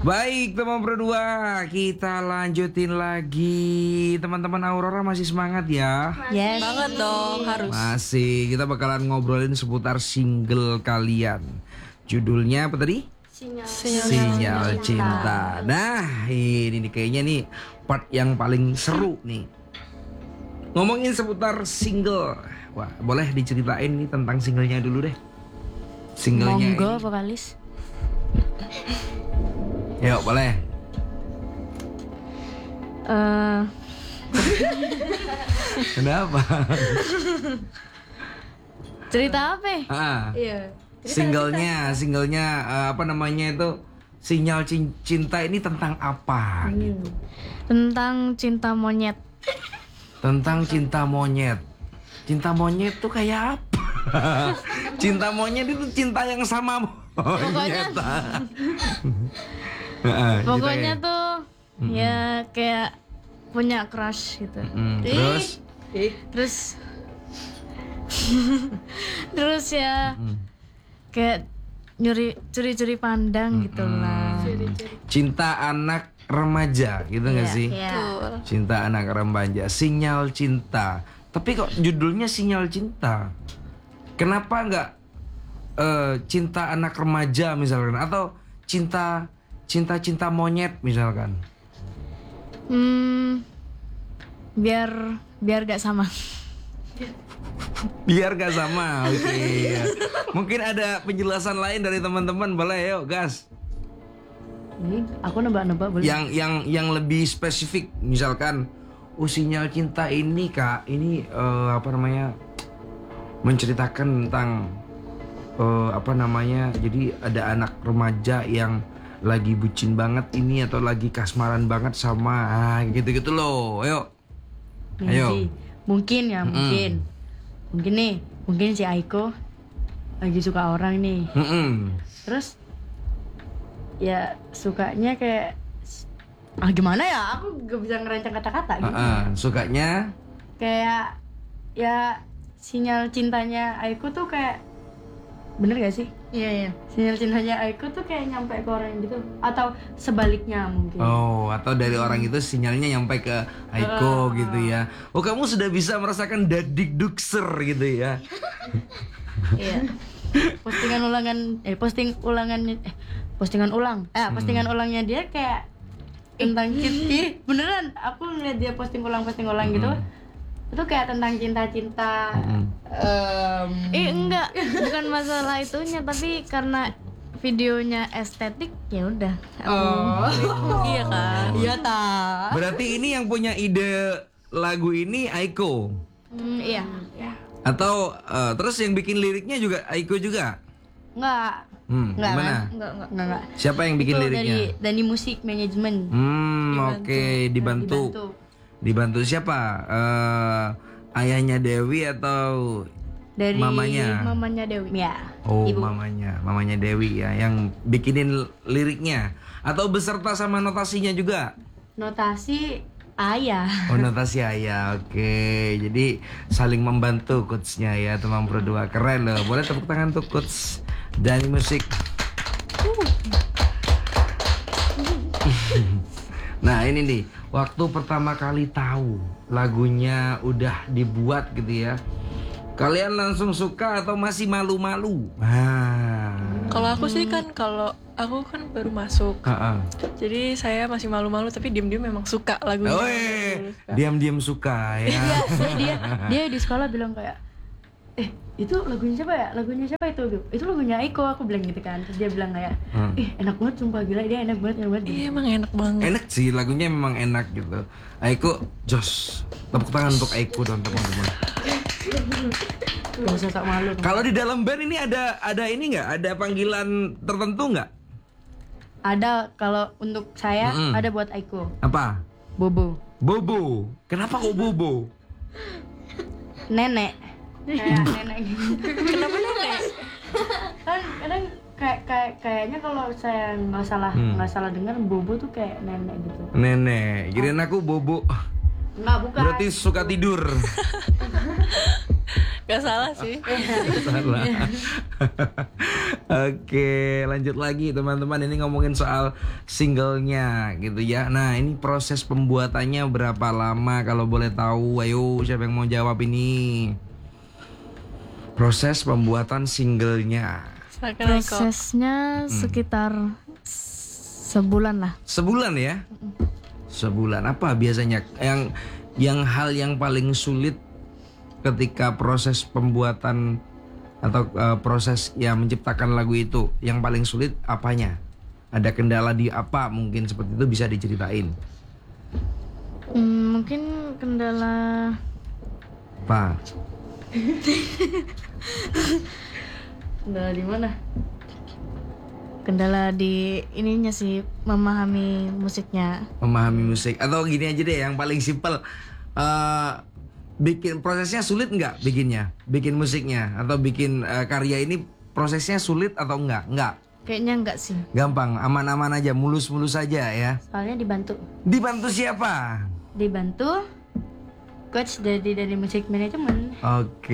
Baik teman berdua, kita lanjutin lagi. Teman-teman Aurora masih semangat ya? Yes. Banget dong, harus. Masih, kita bakalan ngobrolin seputar single kalian. Judulnya apa tadi? Sinyal Cinta. Nah, ini nih kayaknya nih part yang paling seru nih. Ngomongin seputar single. Wah, boleh diceritain nih tentang singlenya dulu deh. Singlenya Monggo ini. vokalis. Yuk, boleh. Kenapa? Cerita apa? Iya. Singlenya apa namanya itu? Sinyal Cinta ini tentang apa? Gitu. Tentang cinta monyet. Tentang cinta monyet. Cinta monyet tuh kayak apa? Cinta monyet itu cinta yang sama monyet. Pokoknya tuh ya kayak punya crush gitu. Terus terus ya kayak curi-curi pandang gitu lah. Cinta anak remaja gitu nggak sih? Iya. Cinta anak remaja, sinyal cinta. Tapi kok judulnya sinyal cinta? Kenapa nggak cinta anak remaja misalkan, atau cinta monyet misalkan? Biar gak sama. Biar gak sama, oke. Mungkin ada penjelasan lain dari teman-teman, boleh yuk gas. Aku nebak-nebak boleh. Yang lebih spesifik, misalkan, sinyal cinta ini kak, ini apa namanya, menceritakan tentang apa namanya, jadi ada anak remaja yang lagi bucin banget ini atau lagi kasmaran banget sama gitu-gitu loh, ayo. Ayo. Mungkin si Aiko lagi suka orang nih. Terus ya sukanya kayak gimana ya? Aku gak bisa ngerancang kata-kata gitu. Sukanya kayak ya sinyal cintanya Aiko tuh kayak, bener gak sih? Iya. Sinyal cintanya Aiko tuh kayak nyampe ke orang gitu, atau sebaliknya mungkin. Oh, atau dari orang itu sinyalnya nyampe ke Aiko gitu ya. Oh, kamu sudah bisa merasakan dadik dukser gitu ya. Iya. Postingan ulangnya dia kayak tentang cinta. Beneran, aku ngeliat dia posting ulang gitu. Itu kayak tentang cinta-cinta. Enggak, bukan masalah itunya, tapi karena videonya estetik ya udah. Iya kan? Iya ta. Berarti ini yang punya ide lagu ini Aiko. Iya. Atau terus yang bikin liriknya juga Aiko juga? Enggak. Gimana? Enggak. Siapa yang bikin Itu liriknya? dari musik manajemen. Oke, dibantu siapa? Ayahnya Dewi atau Dari mamanya Dewi. Ya. Oh, Ibu. mamanya Dewi ya yang bikinin liriknya, atau beserta sama notasinya juga? Notasi ayah. Oh, notasi ayah. Oke. Jadi saling membantu coachnya ya, teman berdua. Keren loh. Boleh tepuk tangan untuk coach Dani Musik. Nah, ini nih, waktu pertama kali tahu lagunya udah dibuat gitu ya, kalian langsung suka atau masih malu-malu? Kalau aku sih kan, kalau aku kan baru masuk. Jadi saya masih malu-malu, tapi diam-diam memang suka lagunya. Diam-diam suka ya. Dia di sekolah bilang kayak, itu lagunya siapa ya? Lagunya siapa itu? Itu lagunya Aiko, aku bilang gitu kan. Terus dia bilang kayak, enak banget sumpah, gila dia enak banget. Iya, emang enak banget. Enak sih, lagunya memang enak gitu. Aiko, jos. Tepuk tangan untuk Aiko dong teman-teman. Gak usah sok malu. Kalau di dalam band ini ada ini nggak? Ada panggilan tertentu nggak? Ada, kalau untuk saya ada buat Aiko. Apa? Bobo. Bobo. Kenapa kok Bobo? Nenek. Kayak nenek gitu. Kenapa nenek? Kan kadang kayaknya kalau saya nggak salah dengar, Bobo tuh kayak nenek gitu. Nenek. Kirain aku Bobo. Enggak, bukan. Berarti suka tidur. Gak salah sih. Salah. Oke, lanjut lagi teman-teman. Ini ngomongin soal singlenya gitu ya. Nah, ini proses pembuatannya berapa lama kalau boleh tahu? Ayo, siapa yang mau jawab ini? Proses pembuatan singlenya. Prosesnya sekitar sebulan lah. Sebulan ya? Sebulan. Apa biasanya yang hal yang paling sulit ketika proses pembuatan atau proses ya menciptakan lagu itu, yang paling sulit apanya? Ada kendala di apa? Mungkin seperti itu bisa diceritain. Mungkin kendala Apa? kendala di mana? Kendala di ininya sih, memahami musiknya. Memahami musik. Atau gini aja deh, yang paling simpel. Bikin prosesnya sulit nggak bikinnya? Bikin musiknya atau bikin karya ini prosesnya sulit atau enggak? Enggak. Kayaknya enggak sih. Gampang, aman-aman aja, mulus-mulus aja ya. Soalnya dibantu. Dibantu siapa? Dibantu coach dari musik manajemen. Oke.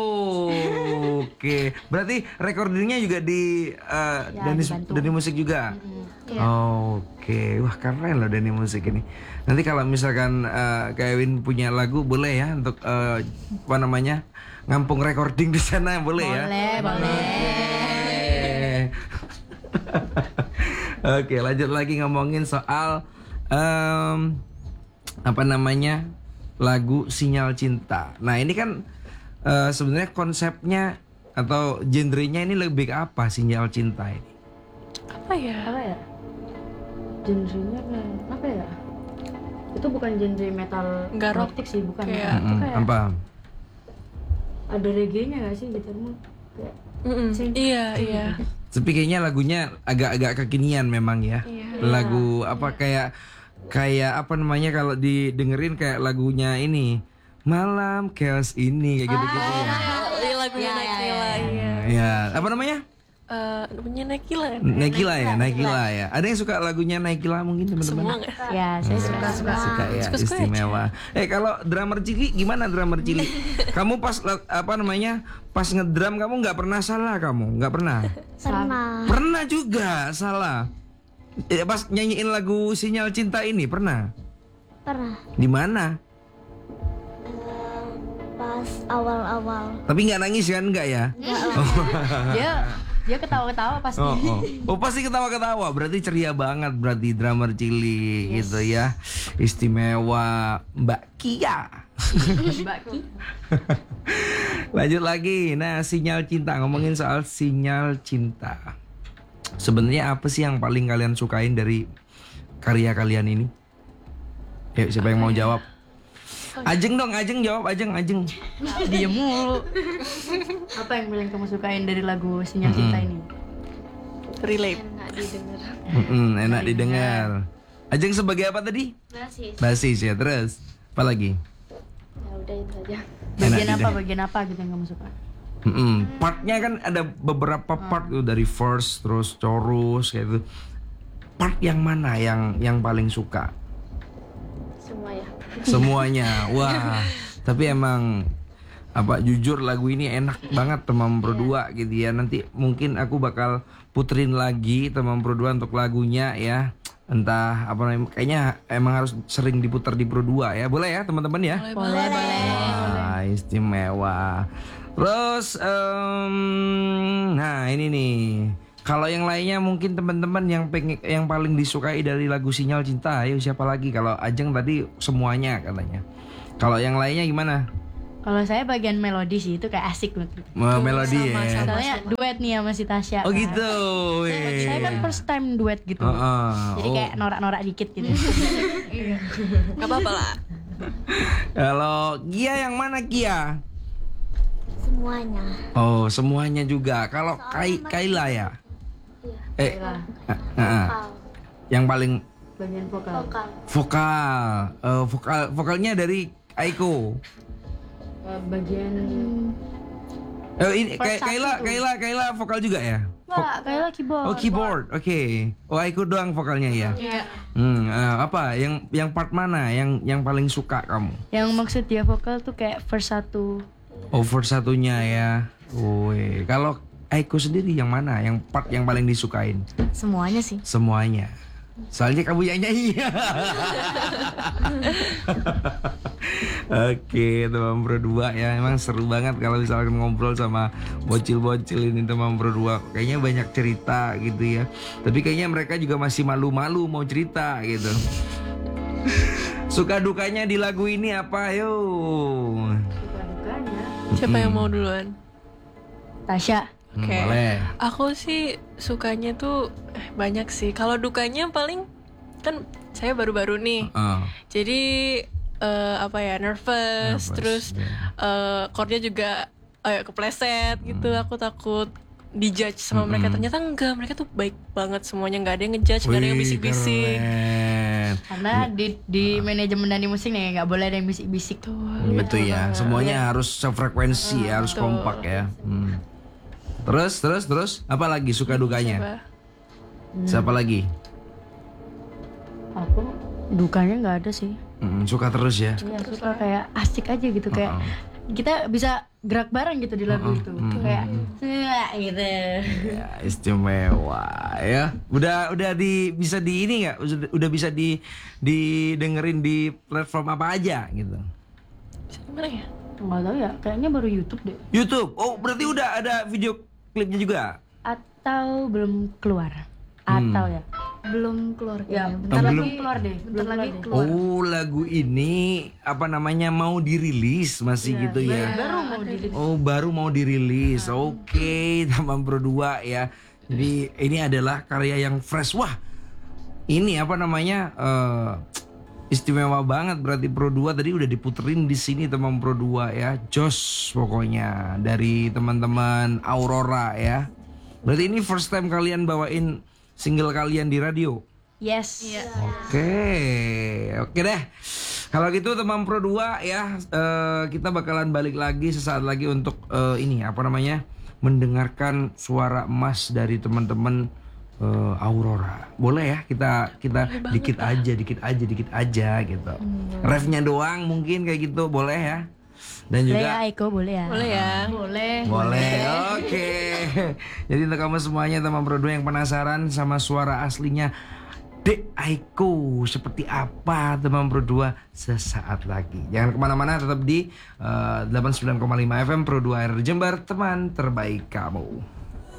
Oke. Berarti recordingnya juga dari musik juga. Iya. Oke. Wah, keren loh Dani Musik ini. Nanti kalau misalkan Kevin punya lagu boleh ya untuk apa namanya? Ngampung recording di sana boleh ya? Boleh. Oke, lanjut lagi ngomongin soal apa namanya? Lagu Sinyal Cinta. Nah, ini kan sebenarnya konsepnya atau genrenya ini lebih ke apa Sinyal Cinta ini? Apa ya? Genrenya kayak apa ya? Itu bukan genre metal Nggak rock. romantik sih, bukan. Kayak- Itu kayak Apa? ada reggae-nya gak sih gitarmu? Kayak sing. Iya. Tapi kayaknya lagunya agak-agak kekinian memang ya. Iya. Lagu apa kayak apa namanya kalau didengerin kayak lagunya ini Malam Chaos ini kayak gitu-gitu ya. Iya, lagunya Naikila. Iya. Ya, apa namanya? Punya Naikila. Naikila ya. Ada yang suka lagunya Naikila mungkin Semua teman-teman? nggak? Ya, saya suka. Suka ya, Suka-suka istimewa. Kalau drummer Cili gimana drummer Cili? Kamu pas apa namanya? Pas ngedrum kamu nggak pernah salah kamu? Nggak pernah? Pernah. Pernah juga salah. Pas nyanyiin lagu Sinyal Cinta ini pernah? Pernah. Di mana? Pas awal-awal. Tapi nggak nangis kan? Nggak ya? Dia ketawa-ketawa pasti. Oh, pasti ketawa-ketawa. Berarti ceria banget berarti drummer Cili gitu ya. Istimewa Mbak Kia. Mbak Ki. Lanjut lagi. Nah, Sinyal Cinta, ngomongin soal Sinyal Cinta. Sebenarnya apa sih yang paling kalian sukain dari karya kalian ini? Siapa yang mau jawab? Ajeng dong, Ajeng jawab, Ajeng. Diem mulu. Apa yang paling kamu sukain dari lagu Sinyal Cinta ini? Relate. Enak didengar. Ajeng sebagai apa tadi? Basis ya, terus apa lagi? Ya udah itu aja. Bagian apa gitu yang kamu suka? Partnya kan ada beberapa part tuh, dari verse terus chorus kayak gitu. Part yang mana yang paling suka? Semua ya. Semuanya. Wah, tapi emang jujur lagu ini enak banget teman Pro 2 gitu ya. Nanti mungkin aku bakal puterin lagi teman Pro 2 untuk lagunya ya. Entah apa namanya, kayaknya emang harus sering diputar di Pro 2 ya. Boleh ya teman-teman ya? Boleh. Wah, istimewa. Terus nah ini nih. Kalau yang lainnya mungkin teman-teman yang paling disukai dari lagu Sinyal Cinta, ayo siapa lagi? Kalau Ajeng tadi semuanya katanya. Kalau yang lainnya gimana? Kalau saya bagian melodi sih, itu kayak asik banget. Melodi ya. Soalnya duet nih sama si Tasya. Oh kan. gitu. Saya kan first time duet gitu. Jadi kayak norak-norak dikit gitu. Gak apa-apa lah. Kalau Kia yang mana Kia? Semuanya. Oh, semuanya juga. Kalau Kaila ya? Iya. Nah, yang paling Bagian vokal. vokalnya dari Aiko. Bagian Ini Part satu Kaila vokal juga ya? kayak keyboard. Oh, keyboard. Oke. Oh, Aiko doang vokalnya ya? Iya. Apa yang part mana yang paling suka kamu? Yang maksud dia vokal tuh kayak verse 1. Oh, verse satunya ya. Woi, kalau Aiko sendiri yang mana? Yang part yang paling disukain? Semuanya sih. Semuanya. Soalnya kamu yang nyanyi. Oke, teman berdua ya, emang seru banget kalau misalkan ngobrol sama bocil-bocil ini teman berdua. Kayaknya banyak cerita gitu ya. Tapi kayaknya mereka juga masih malu-malu mau cerita gitu. Suka dukanya di lagu ini apa? Ayo. Suka dukanya. Siapa yang mau duluan? Tasya. Oke. Boleh. Aku sih sukanya tuh banyak sih. Kalau dukanya paling kan saya baru-baru nih. Jadi nervous. Terus chordnya juga kepleset gitu. Aku takut dijudge sama mereka. Ternyata enggak, mereka tuh baik banget semuanya, nggak ada yang ngejudge, nggak ada yang bisik-bisik. Karena di manajemen dan di musik nih nggak boleh ada yang bisik-bisik tuh. Gitu ya. Semuanya harus sefrekuensi, harus kompak ya. Terus apa lagi suka dukanya? Siapa lagi? Aku dukanya nggak ada sih. Suka terus ya. Iya, suka kayak asik aja gitu, kayak kita bisa gerak bareng gitu di lagu itu. Kayak gitu. Ya, istimewa ya. Udah bisa di ini nggak? Udah bisa didengerin di platform apa aja gitu? Gimana ya? Nggak tahu ya, kayaknya baru YouTube deh. YouTube. Oh, berarti udah ada video klipnya juga? Atau belum keluar? Atau ya? Belum keluar Ya, kayaknya. bentar belum. lagi keluar deh. Bentar lagi keluar. Oh, lagu ini apa namanya mau dirilis masih gitu ya? Baru mau dirilis. Oh, baru mau dirilis. Oke, teman berdua ya. Jadi ini adalah karya yang fresh. Wah, ini apa namanya? Istimewa banget berarti Pro 2 tadi udah diputerin di sini teman Pro 2 ya. Jos pokoknya dari teman-teman Aurora ya. Berarti ini first time kalian bawain single kalian di radio. Yes. Oke deh. Kalau gitu teman Pro 2 ya, kita bakalan balik lagi sesaat lagi untuk ini apa namanya? Mendengarkan suara emas dari teman-teman Aurora. Boleh ya kita dikit aja gitu. Refnya doang mungkin kayak gitu, boleh ya? Dan Boleh juga ya, Aiko, boleh ya? Boleh ya? Boleh. Oke. Jadi untuk kamu semuanya teman Pro 2 yang penasaran sama suara aslinya Dek Aiko seperti apa teman Pro 2, sesaat lagi. Jangan kemana-mana, tetap di 89,5 FM Pro 2 Air Jember, teman terbaik kamu.